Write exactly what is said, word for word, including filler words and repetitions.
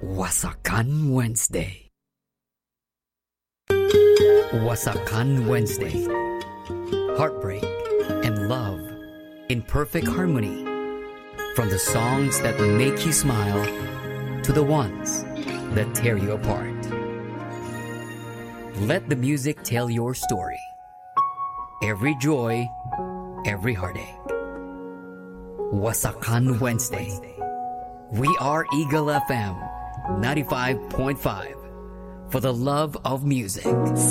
Wasakan Wednesday. Wasakan Wednesday. Heartbreak and love in perfect harmony. From the songs that make you smile to the ones that tear you apart. Let the music tell your story. Every joy, every heartache. Wasakan Wednesday. We are Eagle F M ninety-five point five for the love of music.